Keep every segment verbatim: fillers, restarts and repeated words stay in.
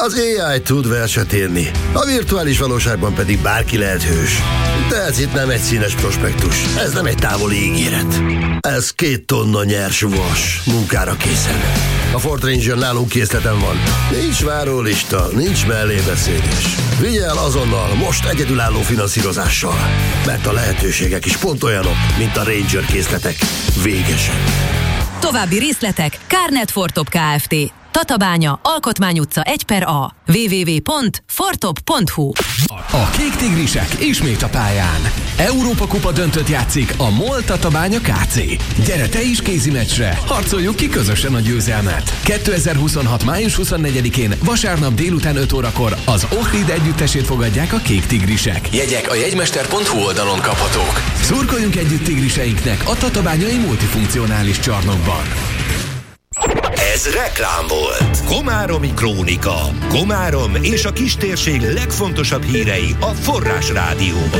Az á i tud verset írni, a virtuális valóságban pedig bárki lehet hős. De ez itt nem egy színes prospektus, ez nem egy távoli ígéret. Ez két tonna nyers vas, munkára készen. A Ford Ranger nálunk készleten van. Nincs várólista, nincs mellébeszélés. Vigyel azonnal, most egyedülálló finanszírozással. Mert a lehetőségek is pont olyanok, mint a Ranger készletek. Végesen. További részletek Kárnet Fortop Kft. Tatabánya, Alkotmány utca egy per A. double-u double-u double-u pont fortop pont hu. A Kék Tigrisek ismét a pályán. Európa Kupa döntőt játszik a MOL Tatabánya ká cé. Gyere te is kézimeccsre, harcoljuk ki közösen a győzelmet. kétezer-huszonhat. május huszonnegyedikén vasárnap délután öt órakor az Ohrid együttesét fogadják a Kék Tigrisek. Jegyek a jegymester pont hu oldalon kaphatók. Szurkoljunk együtt tigriseinknek a tatabányai multifunkcionális csarnokban. Ez reklám volt. Komáromi Krónika. Komárom és a kistérség legfontosabb hírei a Forrás Rádióban.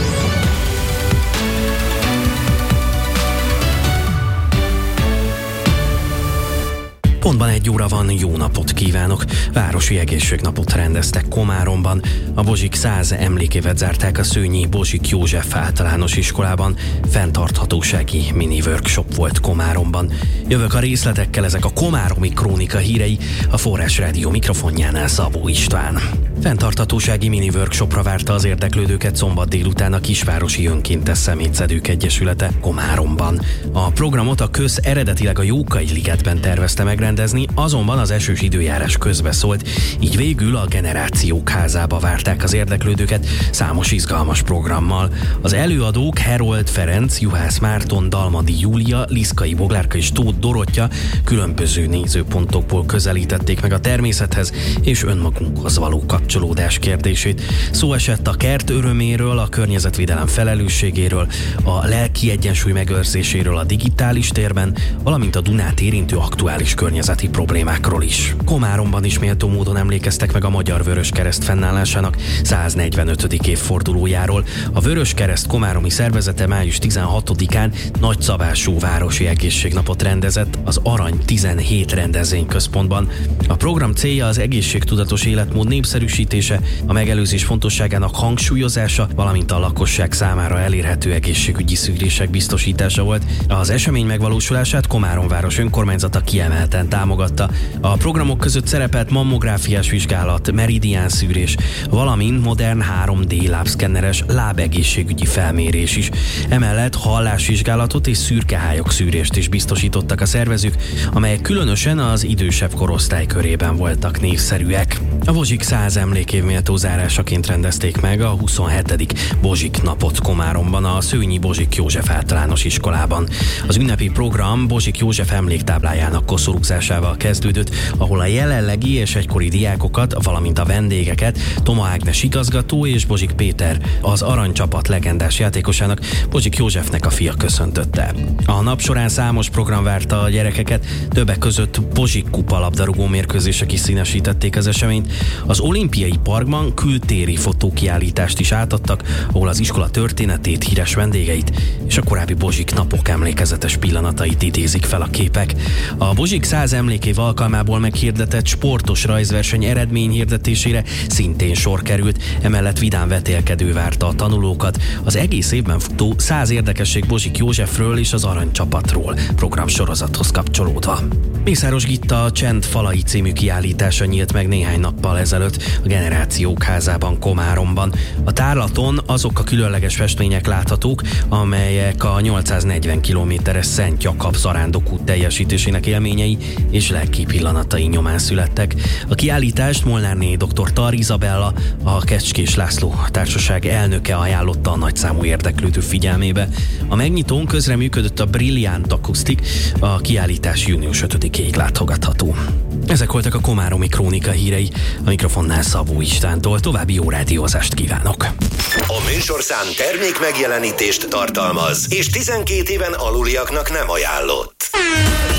Pontban egy óra van, jó napot kívánok! Városi egészségnapot rendeztek Komáromban. A Bozsik száz emlékévet zárták a Szőnyi Bozsik József általános iskolában. Fenntarthatósági mini workshop volt Komáromban. Jövök a részletekkel, ezek a Komáromi Krónika hírei, a Forrás Rádió mikrofonjánál Szabó István. Fenntarthatósági mini workshopra várta az érdeklődőket szombat délután a Kisvárosi Önkéntes Szemétszedők Egyesülete Komáromban. A programot a köz eredetileg a Jókai ligetben tervezte megrendezni, azonban az esős időjárás közbeszólt, így végül a Generációk házába várták az érdeklődőket számos izgalmas programmal. Az előadók Herold Ferenc, Juhász Márton, Dalmadi Júlia, Liszkai Boglárka és Tóth Dorottya különböző nézőpontokból közelítették meg a természethez és önmagunkhoz való kapcsolódás kérdését. Szó esett a kert öröméről, a környezetvédelem felelősségéről, a lelki egyensúly megőrzéséről a digitális térben, valamint a Dunát érintő aktuális környezeti problémákról is. Komáromban is méltó módon emlékeztek meg a Magyar Vöröskereszt fennállásának száznegyvenötödik évfordulójáról. A Vöröskereszt komáromi szervezete május tizenhatodikán nagyszabású városi egészségnapot rendezett az Arany tizenhét rendezvényközpontban. A program célja az egészségtudatos életmód népszerűsítése, a megelőzés fontosságának hangsúlyozása, valamint a lakosság számára elérhető egészségügyi szűrések biztosítása volt. Az esemény megvalósulását Komáromváros önkormányzata kiemelten támogatta. A programok között szerepelt mammográfiás vizsgálat, meridián szűrés, valamint modern három dé lábszkenneres lábegészségügyi felmérés is. Emellett hallásvizsgálatot és szürkehályok szűrést is biztosítottak a szervezők, amelyek különösen az idősebb korosztály körében voltak népszerűek. A Bozsik száz emlékév méltó zárásaként rendezték meg a huszonhetedik Bozsik napot Komáromban a Szőnyi Bozsik József általános iskolában. Az ünnepi program Bozsik József emléktáblájának koszorúzásával kezdődött, ahol a jelenlegi és egykori diákokat, valamint a vendégeket Toma Ágnes igazgató és Bozsik Péter, az aranycsapat legendás játékosának, Bozsik Józsefnek a fia köszöntötte. A nap során számos program várta a gyerekeket, többek között Bozsik kupa labdarúgó mérkőzések is színesítették az eseményt. Az olimpiai parkban kültéri fotókiállítást is átadtak, ahol az iskola történetét, híres vendégeit és a korábbi Bozsik napok emlékezetes pillanatait idézik fel a képek. A Bozsik száz emlékév alkalmából meghirdetett sportos rajzverseny eredményhirdetésére szintén sor került, emellett vidám vetélkedő várta a tanulókat, az egész évben futó száz érdekesség Bozsik Józsefről és az aranycsapatról programsorozathoz kapcsolódva. Mészáros Gitta a Csend falai című kiállítása nyílt meg néhány nappal ezelőtt a Generációk házában Komáromban. A tárlaton azok a különleges festmények láthatók, amelyek a nyolcszáznegyven kilométeres Szent Jakab zarándokút teljesítésének élményei és lelki pillanatai nyomán születtek. A kiállítást Molnárné dr. Tar Izabella, a Kecskés László társaság elnöke ajánlotta a nagyszámú érdeklődő figyelmébe. A megnyitón közreműködött a Brilliant Acoustic, a kiállítás június ötödikéig látogatható. Ezek voltak a Komáromi Krónika hírei, a mikrofonnál Szabó Istvántól. További jó rádiózást kívánok! A műsorszám termék megjelenítést tartalmaz, és tizenkét éven aluliaknak nem ajánlott.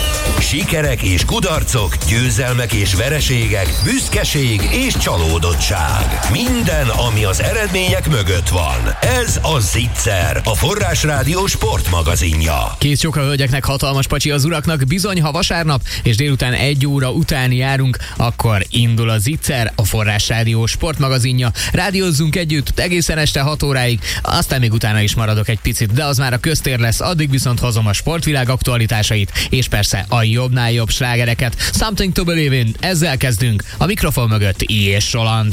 Sikerek és kudarcok, győzelmek és vereségek, büszkeség és csalódottság. Minden, ami az eredmények mögött van. Ez a Zicser, a Forrásrádió sportmagazinja. Kész csók a hölgyeknek, hatalmas pacsi az uraknak. Bizony, ha vasárnap és délután egy óra után járunk, akkor indul a Zicser, a Forrásrádió sportmagazinja. Rádiózzunk együtt egészen este hat óráig, aztán még utána is maradok egy picit, de az már a köztér lesz, addig viszont hozom a sportvilág aktualitásait, és persze a jobbnál jobb slágereket. Something to Believe in, ezzel kezdünk, a mikrofon mögött I. és Roland.